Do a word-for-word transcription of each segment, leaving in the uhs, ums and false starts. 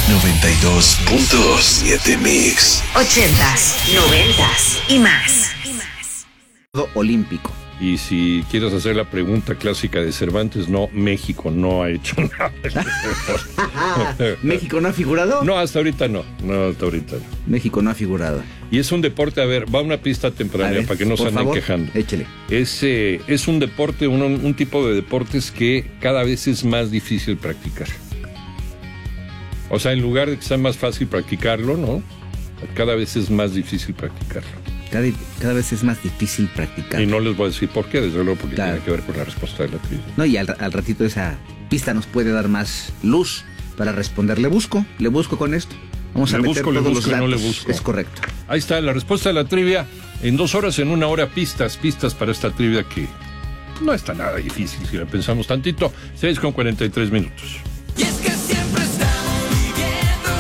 noventa y dos punto siete Mix. Ochentas, noventas y más. Olímpico. Y si quieres hacer la pregunta clásica de Cervantes, no, México no ha hecho nada. ¿México no ha figurado? No, hasta ahorita no, no, hasta ahorita no. México no ha figurado. Y es un deporte, a ver, va una pista temprana ver, para que no se anden favor, quejando. Échele. Es, eh, es un deporte, un, un tipo de deportes que cada vez es más difícil practicar. O sea, en lugar de que sea más fácil practicarlo, ¿no? Cada vez es más difícil practicarlo. Cada, cada vez es más difícil practicar. Y no les voy a decir por qué, desde luego, porque Claro. tiene que ver con la respuesta de la trivia. No, y al, al ratito esa pista nos puede dar más luz para responder. Le busco, le busco con esto. Vamos a Le meter busco, le todos busco, los no datos. le busco. Es correcto. Ahí está la respuesta de la trivia. En dos horas, en una hora, pistas, pistas para esta trivia que no está nada difícil si la pensamos tantito. seis con cuarenta y tres minutos. Y es que siempre estamos viviendo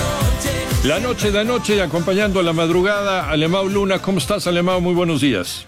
de noche. La noche de anoche, acompañando a la madrugada, Alemão Luna. ¿Cómo estás, Alemão? Muy buenos días.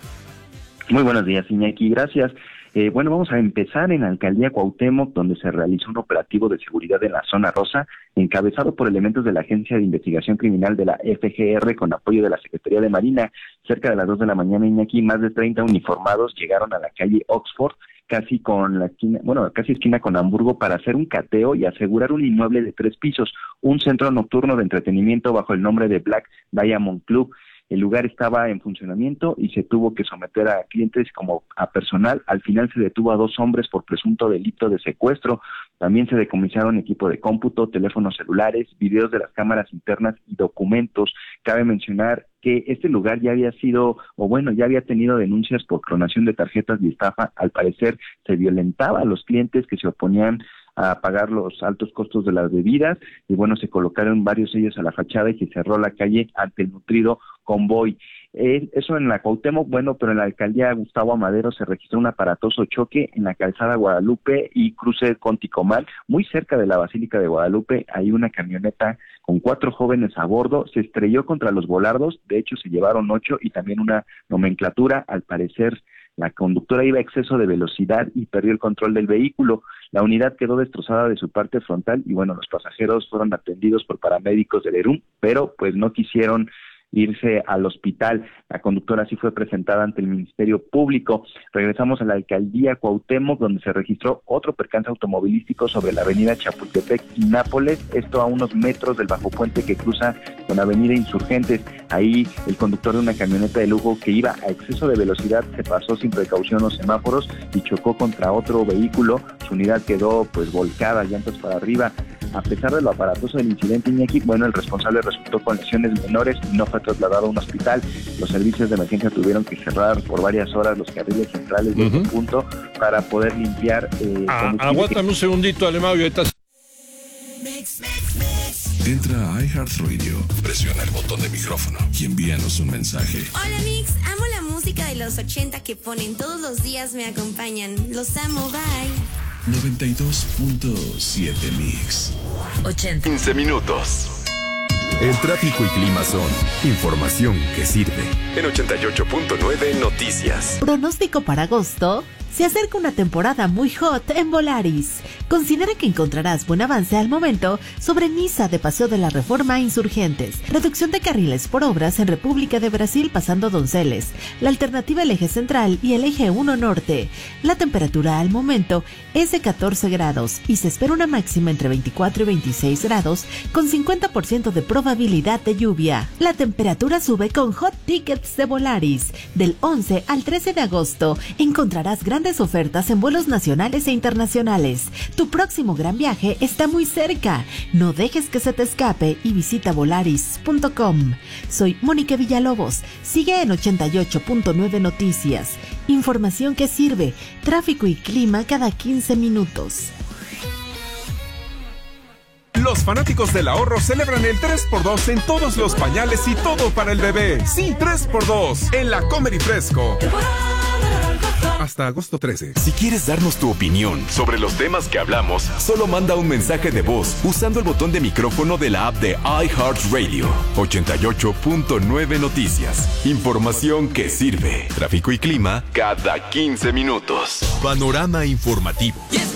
Muy buenos días, Iñaki, gracias. Eh, bueno, vamos a empezar en la Alcaldía Cuauhtémoc, donde se realizó un operativo de seguridad en la zona rosa, encabezado por elementos de la Agencia de Investigación Criminal de la F G R con apoyo de la Secretaría de Marina. Cerca de las dos de la mañana, Iñaki, más de treinta uniformados llegaron a la calle Oxford, casi con la esquina, bueno, casi esquina con Hamburgo, para hacer un cateo y asegurar un inmueble de tres pisos, un centro nocturno de entretenimiento bajo el nombre de Black Diamond Club. El lugar estaba en funcionamiento y se tuvo que someter a clientes como a personal. Al final se detuvo a dos hombres por presunto delito de secuestro. También se decomisaron equipo de cómputo, teléfonos celulares, videos de las cámaras internas y documentos. Cabe mencionar que este lugar ya había sido, o bueno, ya había tenido denuncias por clonación de tarjetas y estafa. Al parecer se violentaba a los clientes que se oponían a pagar los altos costos de las bebidas, y bueno, se colocaron varios sellos a la fachada y se cerró la calle ante el nutrido convoy. Eh, eso en la Cuauhtémoc, bueno, pero en la alcaldía Gustavo Amadero se registró un aparatoso choque en la calzada Guadalupe y cruce con Ticomán, muy cerca de la Basílica de Guadalupe. Hay una camioneta con cuatro jóvenes a bordo, se estrelló contra los volardos, de hecho se llevaron ocho y también una nomenclatura. Al parecer la conductora iba a exceso de velocidad y perdió el control del vehículo. La unidad quedó destrozada de su parte frontal y bueno, los pasajeros fueron atendidos por paramédicos del ERUM, pero pues no quisieron irse al hospital. La conductora sí fue presentada ante el Ministerio Público. Regresamos a la alcaldía Cuauhtémoc, donde se registró otro percance automovilístico sobre la avenida Chapultepec y Nápoles, esto a unos metros del bajo puente que cruza con la avenida Insurgentes. Ahí el conductor de una camioneta de lujo que iba a exceso de velocidad se pasó sin precaución los semáforos y chocó contra otro vehículo. Su unidad quedó pues volcada, llantas para arriba. A pesar de lo aparatoso del incidente, Iñaki, bueno, el responsable resultó con lesiones menores y no fue trasladado a un hospital. Los servicios de emergencia tuvieron que cerrar por varias horas los carriles centrales de uh-huh. este punto para poder limpiar. Eh, ah, aguántame un segundito, Alemão, y ahorita... Entra a iHeartRadio, presiona el botón de micrófono y envíanos un mensaje. Hola Mix, amo la música de los ochenta que ponen todos los días, me acompañan. Los amo, bye. noventa y dos punto siete Mix. ochenta. quince minutos. El tráfico y clima son información que sirve. En ochenta y ocho punto nueve Noticias. Pronóstico para agosto. Se acerca una temporada muy hot en Volaris. Considera que encontrarás buen avance al momento sobre Niza de Paseo de la Reforma a Insurgentes, reducción de carriles por obras en República de Brasil pasando Donceles, la alternativa el eje central y el eje uno norte. La temperatura al momento es de catorce grados y se espera una máxima entre veinticuatro y veintiséis grados con cincuenta por ciento de probabilidad de lluvia. La temperatura sube con Hot Tickets de Volaris. Del once al trece de agosto encontrarás grandes ofertas en vuelos nacionales e internacionales. Tu próximo gran viaje está muy cerca. No dejes que se te escape y visita volaris punto com. Soy Mónica Villalobos. Sigue en ochenta y ocho punto nueve Noticias. Información que sirve. Tráfico y clima cada quince minutos. Los fanáticos del ahorro celebran el tres por dos en todos los pañales y todo para el bebé. Sí, tres por dos en la Comer y Fresco. Hasta agosto trece. Si quieres darnos tu opinión sobre los temas que hablamos, solo manda un mensaje de voz usando el botón de micrófono de la app de iHeartRadio. ochenta y ocho punto nueve Noticias. Información que sirve. Tráfico y clima cada quince minutos. Panorama informativo. Yes.